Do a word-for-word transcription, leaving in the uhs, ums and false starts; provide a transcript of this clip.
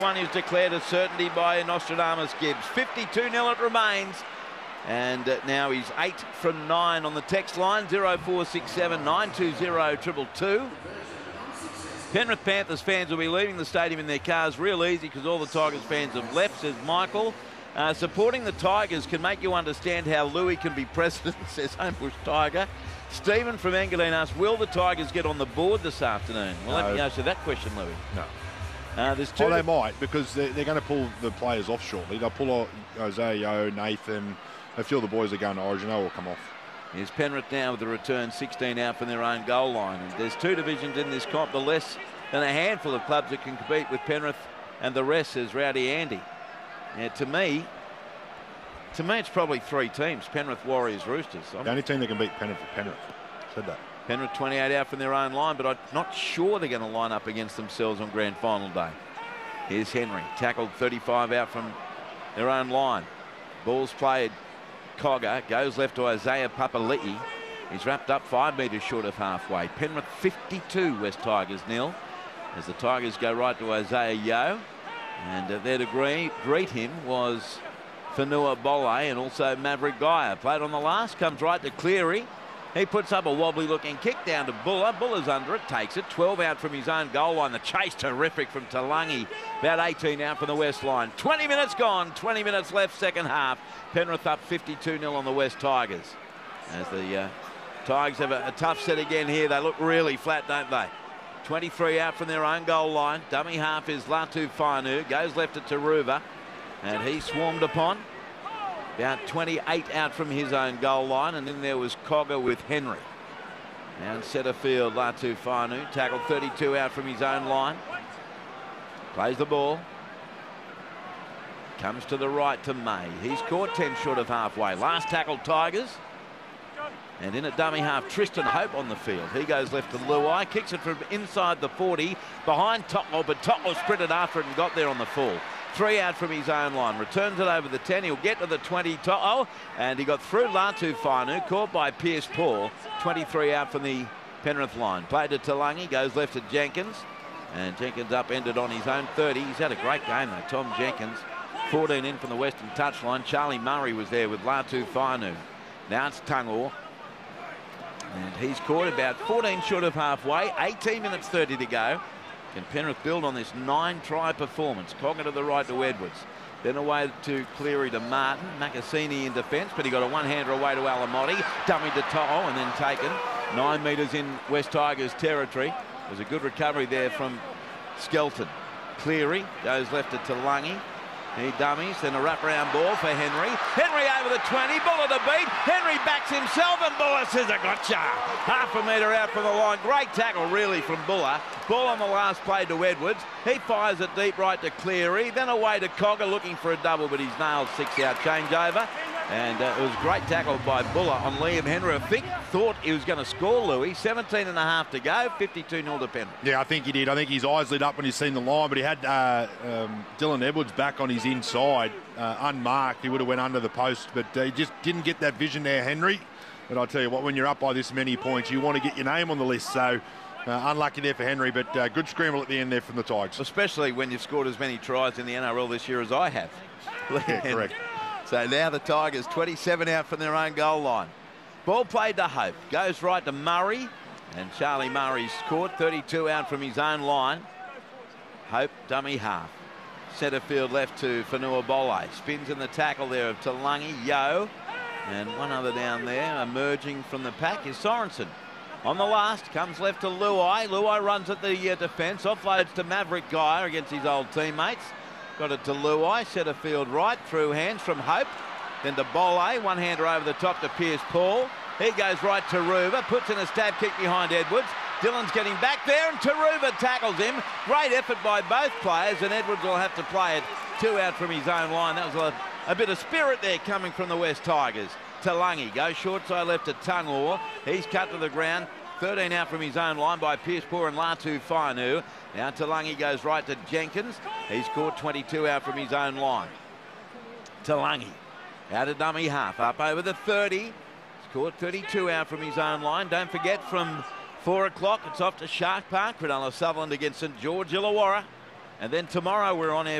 One is declared a certainty by Nostradamus Gibbs. fifty-two nil it remains. And uh, now he's eight from nine on the text line. zero four six seven nine two zero two two two. Penrith Panthers fans will be leaving the stadium in their cars real easy because all the Tigers fans have left, says Michael. Uh, supporting the Tigers can make you understand how Louis can be president, says Homebush Tiger. Stephen from Engadine asks, will the Tigers get on the board this afternoon? Well, no. Let me answer that question, Louis. No. Uh, there's two oh, they might, because they're, they're going to pull the players off shortly. They'll pull Isaiah Yeo, Nathan, a few of the boys are going to Origin. They'll all come off. Here's Penrith now with the return, sixteen out from their own goal line. And there's two divisions in this comp, the less than a handful of clubs that can compete with Penrith, and the rest is Rowdy Andy. Now, to me, to me, it's probably three teams: Penrith, Warriors, Roosters. I'm the only team that can beat Penrith is Penrith. Said that. Penrith twenty-eight out from their own line, but I'm not sure they're going to line up against themselves on grand final day. Here's Henry, tackled thirty-five out from their own line. Ball's played. Cogger goes left to Isaiah Papali'i. He's wrapped up five metres short of halfway. Penrith fifty-two, West Tigers nil. As the Tigers go right to Isaiah Yeo. And uh, there to greet, greet him was Fanua Bole and also Maverick Geyer. Played on the last, comes right to Cleary. He puts up a wobbly looking kick down to Buller. Buller's under it, takes it. twelve out from his own goal line. The chase terrific from Talangi. About eighteen out from the West line. twenty minutes gone, twenty minutes left, second half. Penrith up fifty-two nil on the West Tigers. As the uh, Tigers have a, a tough set again here. They look really flat, don't they? twenty-three out from their own goal line. Dummy half is Latu Fainu. Goes left to Taruva. And he swarmed upon. About twenty-eight out from his own goal line, and then there was Cogger with Henry. Down centre field, Latu Fainu, tackled thirty-two out from his own line. Plays the ball. Comes to the right to May. He's caught ten short of halfway. Last tackle, Tigers. And in at dummy half, Tristan Hope on the field. He goes left to Luai, kicks it from inside the forty, behind Totlow, but Totlow sprinted after it and got there on the full. Three out from his own line. Returns it over the ten. He'll get to the twenty. Oh, and he got through Latu Fainu, caught by Pierce Paul. twenty-three out from the Penrith line. Played to Talangi, goes left to Jenkins. And Jenkins upended on his own thirty. He's had a great game though, Tom Jenkins. fourteen in from the western touchline. Charlie Murray was there with Latu Fainu. Now it's Tungor. And he's caught about fourteen short of halfway. eighteen minutes thirty to go. Can Penrith build on this nine-try performance? Cogger to the right to Edwards. Then away to Cleary to Martin. Macassini in defence, but he got a one-hander away to Alamotti. Dummy to To'o and then taken. Nine metres in West Tigers territory. There's a good recovery there from Skelton. Cleary goes left to Talangi. He dummies, then a wraparound ball for Henry. Henry over the twenty, Buller to beat. Henry backs himself and Buller says, I gotcha. Half a metre out from the line. Great tackle really from Buller. Ball on the last play to Edwards. He fires it deep right to Cleary. Then away to Cogger looking for a double, but he's nailed six out changeover. And uh, it was a great tackle by Buller on Liam Henry. I think thought he was going to score, Louis. seventeen and a half to go, fifty-two nil to Penrith. Yeah, I think he did. I think his eyes lit up when he seen the line, but he had uh, um, Dylan Edwards back on his inside, uh, unmarked. He would have went under the post, but uh, he just didn't get that vision there, Henry. But I'll tell you what, when you're up by this many points, you want to get your name on the list. So uh, unlucky there for Henry, but uh, good scramble at the end there from the Tigers. Especially when you've scored as many tries in the N R L this year as I have. Yeah, correct. So now the Tigers, twenty-seven out from their own goal line. Ball played to Hope. Goes right to Murray. And Charlie Murray's caught, thirty-two out from his own line. Hope, dummy half. Centre field left to Fanua Bole. Spins in the tackle there of Talangi, Yeo. And one other down there, emerging from the pack is Sorensen. On the last, comes left to Luai. Luai runs at the uh, defence. Offloads to Maverick Geyer against his old teammates. Got it to Luai, centre field right, through hands from Hope. Then to Bole, one-hander over the top to Pierce Paul. He goes right to Taruva, puts in a stab kick behind Edwards. Dylan's getting back there and Taruva tackles him. Great effort by both players and Edwards will have to play it two out from his own line. That was a, a bit of spirit there coming from the West Tigers. Talangi goes short side left to Tungor. He's cut to the ground. thirteen out from his own line by Pierce Paul and Latu Fainu. Now Talangi goes right to Jenkins. He's caught twenty-two out from his own line. Talangi out of dummy half, up over the thirty. He's caught thirty-two out from his own line. Don't forget from four o'clock, it's off to Shark Park. Cronulla Sutherland against St George Illawarra. And then tomorrow we're on air